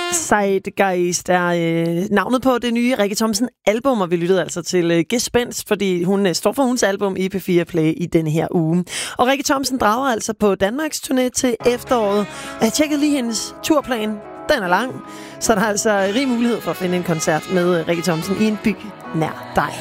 Zeitgeist er navnet på det nye Rikke Thomsen album, og vi lyttede altså til Gespenst, fordi hun står for hendes album i P4 Play i denne her uge. Og Rikke Thomsen drager altså på Danmarks turné til efteråret, og jeg tjekkede lige hendes turplan. Den er lang, så der er altså rig mulighed for at finde en koncert med Rikke Thomsen i en by nær dig.